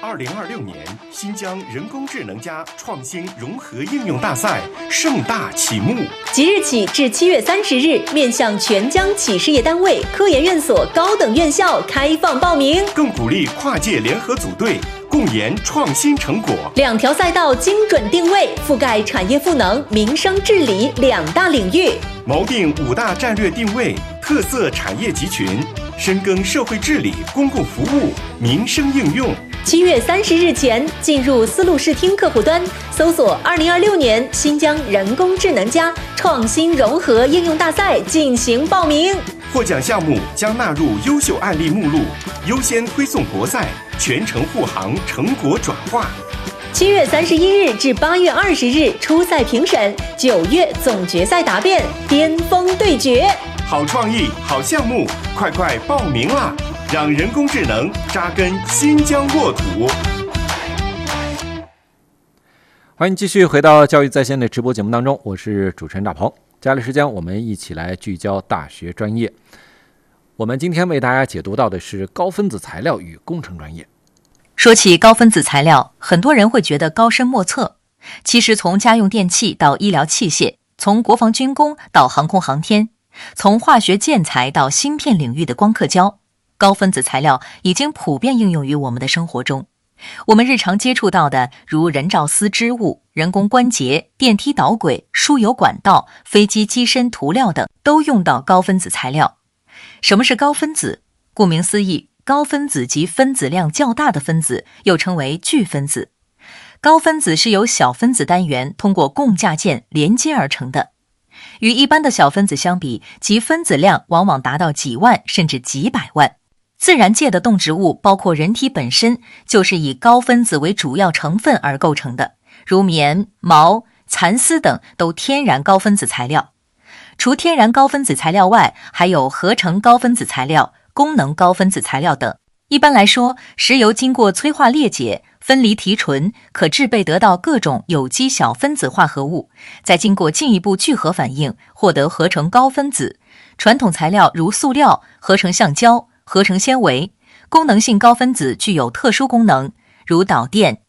2026年新疆人工智能加创新融合应用大赛盛大启幕， 即日起至7月30日，面向全疆企事业单位、科研院所高等院校开放报名， 更鼓励跨界联合组队，共研创新成果。 2条赛道精准定位，覆盖产业赋能、民生治理2大领域， 锚定5大战略定位、特色产业集群，深耕社会治理、公共服务、民生应用。 7月30日前进入丝路视听客户端，搜索2026年新疆人工智能加创新融合应用大赛进行报名。 获奖项目将纳入优秀案例目录，优先推送国赛，全程护航成果转化。 7月31日至8月20日初赛评审，9月总决赛答辩，巅峰对决。 好创意，好项目，快报名啦！让人工智能扎根新疆沃土。 欢迎继续回到教育在线的直播节目当中，我是主持人大鹏。接下来时间我们一起来聚焦大学专业。我们今天为大家解读到的是高分子材料与工程专业。 说起高分子材料，很多人会觉得高深莫测。其实从家用电器到医疗器械，从国防军工到航空航天，从化学建材到芯片领域的光刻胶，高分子材料已经普遍应用于我们的生活中。我们日常接触到的，如人造丝织物、人工关节、电梯导轨、输油管道、飞机机身涂料等，都用到高分子材料。什么是高分子？顾名思义，高分子及分子量较大的分子，又称为巨分子。高分子是由小分子单元通过共价键连接而成的。与一般的小分子相比，其分子量往往达到几万甚至几百万。自然界的动植物，包括人体本身，就是以高分子为主要成分而构成的，如棉、毛、蚕丝等都天然高分子材料。除天然高分子材料外，还有合成高分子材料、功能高分子材料等。一般来说，石油经过催化裂解、分离提纯，可制备得到各种有机小分子化合物，再经过进一步聚合反应，获得合成高分子。传统材料如塑料合成橡胶、合成纤维。功能性高分子具有特殊功能，如导电、